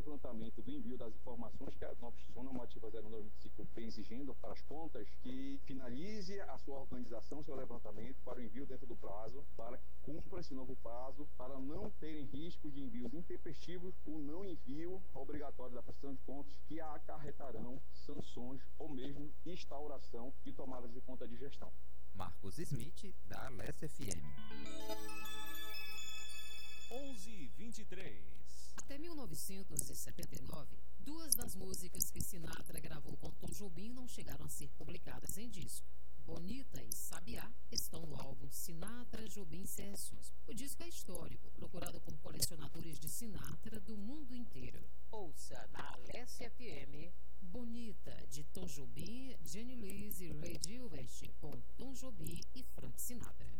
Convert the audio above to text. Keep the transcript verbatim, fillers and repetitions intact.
levantamento do envio das informações que a Constituição Normativa zero nove vinte e cinco vem exigindo para as contas, que finalize a sua organização, seu levantamento para o envio dentro do prazo, para que cumpra esse novo prazo, para não terem risco de envios intempestivos ou não envio obrigatório da prestação de contas, que acarretarão sanções ou mesmo instauração de tomadas de conta de gestão. Marcos Smith, da Alessa F M. onze e vinte e três. Até mil novecentos e setenta e nove, duas das músicas que Sinatra gravou com Tom Jobim não chegaram a ser publicadas em disco. Bonita e Sabiá estão no álbum Sinatra Jobim Sessions. O disco é histórico, procurado por colecionadores de Sinatra do mundo inteiro. Ouça na Alessa F M, Bonita, de Tom Jobim, Jenny Liz e Ray Gilbert, com Tom Jobim e Frank Sinatra.